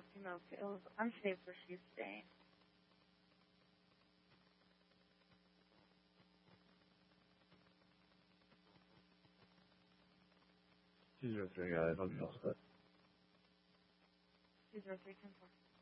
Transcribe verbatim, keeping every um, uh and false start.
you know, feels unsafe where she's staying. Two zero three, I don't trust it. Two zero three ten four.